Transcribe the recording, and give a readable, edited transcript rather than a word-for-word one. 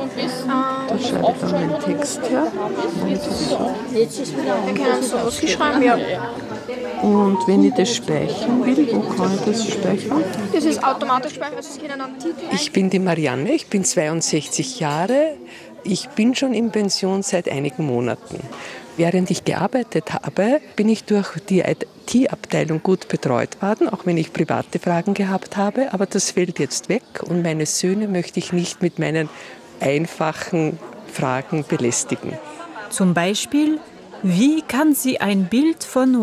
Da schreibe ich dann meinen Text her. Wir können es so ausgeschrieben, ja. Und wenn ich das speichern will, wo kann ich das speichern? Das ist automatisch speichern, also Sie können dann Titel Ich bin die Marianne, ich bin 62 Jahre. Ich bin schon in Pension seit einigen Monaten. Während ich gearbeitet habe, bin ich durch die IT-Abteilung gut betreut worden, auch wenn ich private Fragen gehabt habe. Aber das fällt jetzt weg und meine Söhne möchte ich nicht mit meinen einfachen Fragen belästigen. Zum Beispiel, wie kann sie ein Bild von